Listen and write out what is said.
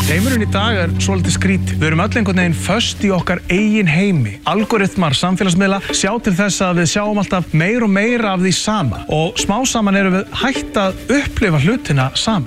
Heimurinn í dag svolítið skrítið. Við erum öll einhvern veginn föst í okkar eigin heimi. Algoritmar samfélagsmiðla sjá til þess að við sjáum alltaf meira og meira af því sama. Og smá saman erum við hætt að upplifa hlutina saman.